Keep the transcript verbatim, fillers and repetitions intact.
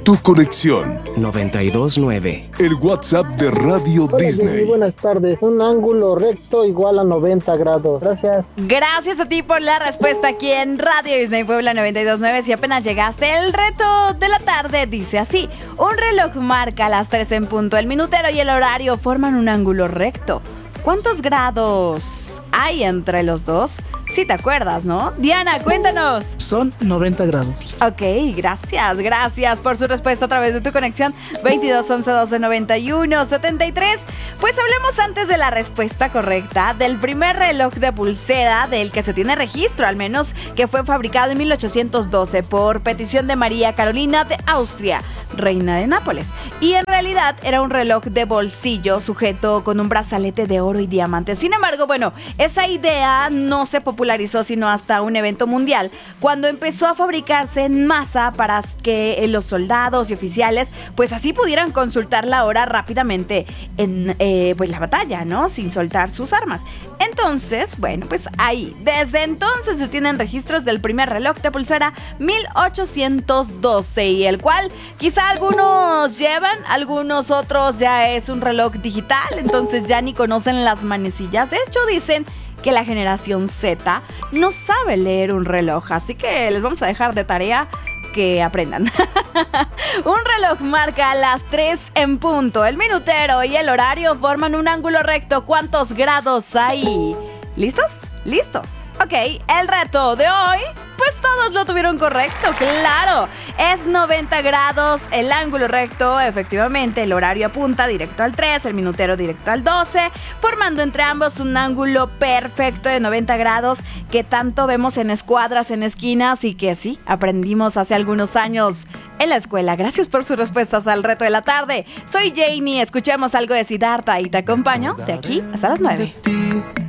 Tu conexión. noventa y dos punto nueve. El WhatsApp de Radio Hola, Disney. Disney. Buenas tardes. Un ángulo recto igual a noventa grados. Gracias. Gracias a ti por la respuesta aquí en Radio Disney Puebla noventa y dos punto nueve. Si apenas llegaste, el reto de la tarde dice así: un reloj marca las tres en punto. El minutero y el horario forman un ángulo recto. ¿Cuántos grados hay entre los dos? Sí te acuerdas, ¿no? Diana, cuéntanos. Son noventa grados. Ok, gracias, gracias por su respuesta a través de tu conexión veintidós once doce noventa y uno setenta y tres. Pues hablemos antes de la respuesta correcta del primer reloj de pulsera del que se tiene registro, al menos, que fue fabricado en mil ochocientos doce por petición de María Carolina de Austria, reina de Nápoles. Y en realidad era un reloj de bolsillo sujeto con un brazalete de oro y diamantes. Sin embargo, bueno, esa idea no se popularizó sino hasta un evento mundial, cuando empezó a fabricarse en masa para que los soldados y oficiales pues así pudieran consultar la hora rápidamente en eh, pues la batalla, ¿no? Sin soltar sus armas. Entonces, bueno, pues ahí, desde entonces se tienen registros del primer reloj de pulsera mil ochocientos doce, y el cual quizá algunos llevan, algunos otros ya es un reloj digital, entonces ya ni conocen las manecillas. De hecho, dicen que la generación Z no sabe leer un reloj, así que les vamos a dejar de tarea que aprendan. Un reloj marca las tres en punto. El minutero y el horario forman un ángulo recto. ¿Cuántos grados hay? ¿Listos? ¿Listos? Ok, el reto de hoy, pues todos lo tuvieron correcto, claro. Es noventa grados el ángulo recto, efectivamente. El horario apunta directo al tres, el minutero directo al doce, formando entre ambos un ángulo perfecto de noventa grados que tanto vemos en escuadras, en esquinas, y que sí, aprendimos hace algunos años en la escuela. Gracias por sus respuestas al reto de la tarde. Soy Janie, escuchemos algo de Siddhartha y te acompaño de aquí hasta las nueve.